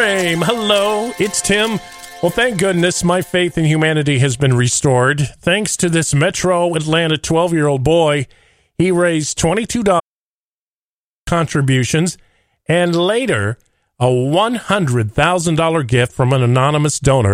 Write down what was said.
frame. Hello, it's Tim. Well, thank goodness my faith in humanity has been restored. Thanks to this Metro Atlanta 12-year-old boy, he raised $22 contributions and later a $100,000 gift from an anonymous donor.